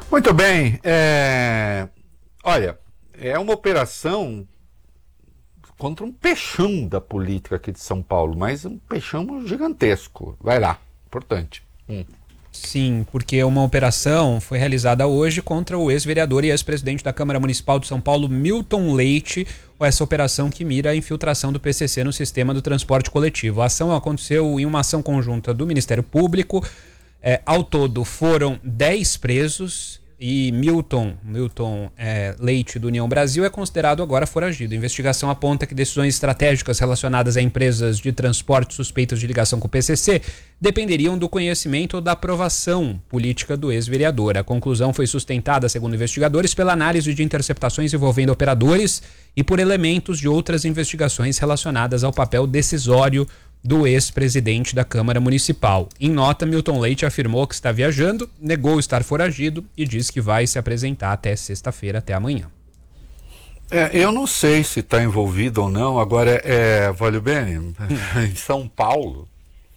Muito bem. Olha, é uma operação contra um peixão da política aqui de São Paulo, mas um peixão gigantesco. Vai lá, importante. Sim, porque uma operação foi realizada hoje contra o ex-vereador e ex-presidente da Câmara Municipal de São Paulo, Milton Leite, essa operação que mira a infiltração do PCC no sistema do transporte coletivo. A ação aconteceu em uma ação conjunta do Ministério Público. Ao todo foram 10 presos e Milton Leite, do União Brasil, é considerado agora foragido. A investigação aponta que decisões estratégicas relacionadas a empresas de transporte suspeitas de ligação com o PCC dependeriam do conhecimento ou da aprovação política do ex-vereador. A conclusão foi sustentada, segundo investigadores, pela análise de interceptações envolvendo operadores e por elementos de outras investigações relacionadas ao papel decisório do ex-presidente da Câmara Municipal. Em nota, Milton Leite afirmou que está viajando, negou estar foragido e disse que vai se apresentar até sexta-feira, até amanhã. Eu não sei se está envolvido ou não. Agora, Valeu Bene, em São Paulo,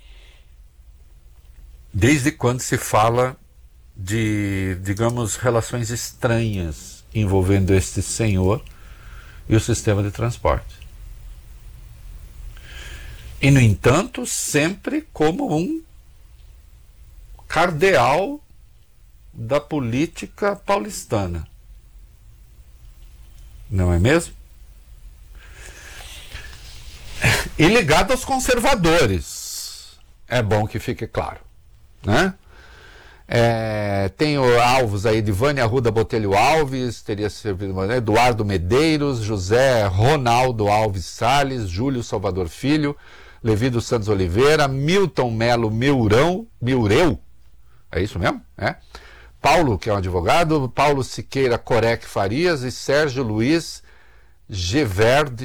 desde quando se fala de, digamos, relações estranhas envolvendo este senhor e o sistema de transporte? E, no entanto, sempre como um cardeal da política paulistana. Não é mesmo? E ligado aos conservadores. É bom que fique claro, né? Tem alvos aí de Vânia Arruda Botelho Alves, teria servido, né? Eduardo Medeiros, José Ronaldo Alves Salles, Júlio Salvador Filho, Levi dos Santos Oliveira, Milton Melo Miureu, é isso mesmo? Paulo, que é um advogado, Paulo Siqueira Corec Farias e Sérgio Luiz Gevaerde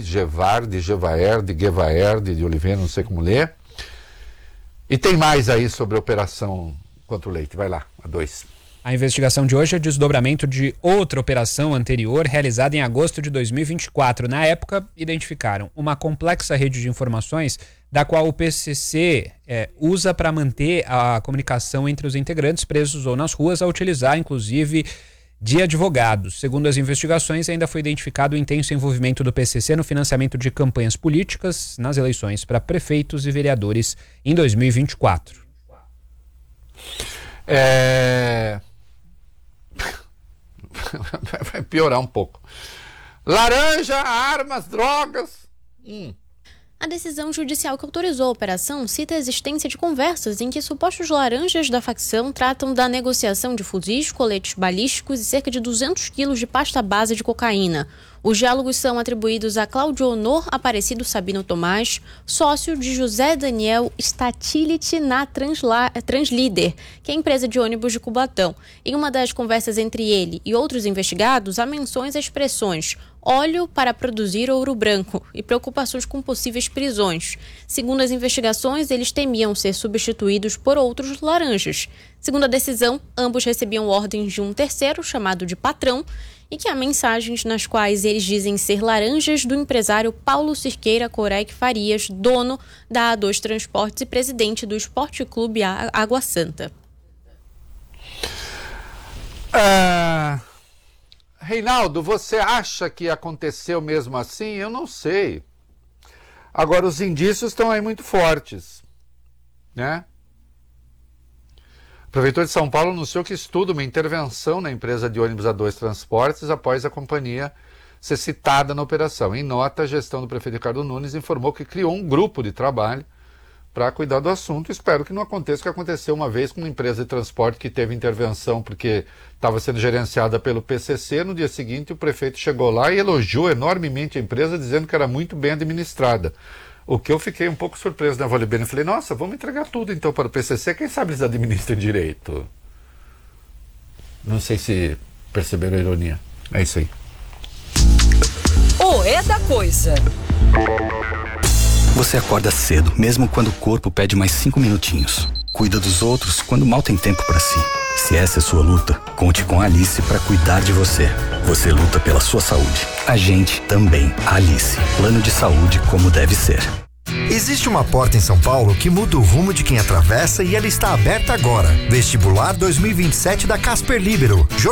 de Oliveira, não sei como ler. E tem mais aí sobre a operação contra o Leite. Vai lá, a 2. A investigação de hoje é desdobramento de outra operação anterior realizada em agosto de 2024. Na época, identificaram uma complexa rede de informações da qual o PCC usa para manter a comunicação entre os integrantes presos ou nas ruas, a utilizar, inclusive, de advogados. Segundo as investigações, ainda foi identificado o intenso envolvimento do PCC no financiamento de campanhas políticas nas eleições para prefeitos e vereadores em 2024. Vai piorar um pouco. Laranja, armas, drogas. A decisão judicial que autorizou a operação cita a existência de conversas em que supostos laranjas da facção tratam da negociação de fuzis, coletes balísticos e cerca de 200 quilos de pasta base de cocaína. Os diálogos são atribuídos a Cláudio Honor Aparecido Sabino Tomás, sócio de José Daniel Statilit na Translíder, que é a empresa de ônibus de Cubatão. Em uma das conversas entre ele e outros investigados, há menções a expressões óleo para produzir ouro branco e preocupações com possíveis prisões. Segundo as investigações, eles temiam ser substituídos por outros laranjas. Segundo a decisão, ambos recebiam ordens de um terceiro, chamado de patrão, e que há mensagens nas quais eles dizem ser laranjas do empresário Paulo Siqueira Corec Farias, dono da A2 Transportes e presidente do Esporte Clube Água Santa. Reinaldo, você acha que aconteceu mesmo assim? Eu não sei. Agora, os indícios estão aí muito fortes, né? O prefeitor de São Paulo anunciou que estuda uma intervenção na empresa de ônibus A2 Transportes após a companhia ser citada na operação. Em nota, a gestão do prefeito Ricardo Nunes informou que criou um grupo de trabalho para cuidar do assunto. Espero que não aconteça o que aconteceu uma vez com uma empresa de transporte que teve intervenção porque estava sendo gerenciada pelo PCC. No dia seguinte, o prefeito chegou lá e elogiou enormemente a empresa, dizendo que era muito bem administrada. O que eu fiquei um pouco surpreso na Valeu Bene. Falei, nossa, vamos entregar tudo então para o PCC, quem sabe eles administram direito. Não sei se perceberam a ironia. É isso aí. É da coisa. Você acorda cedo, mesmo quando o corpo pede mais 5 minutinhos. Cuida dos outros quando mal tem tempo para si. Se essa é sua luta, conte com a Alice para cuidar de você. Você luta pela sua saúde. A gente também. Alice. Plano de saúde como deve ser. Existe uma porta em São Paulo que muda o rumo de quem atravessa e ela está aberta agora. Vestibular 2027 da Casper Libero.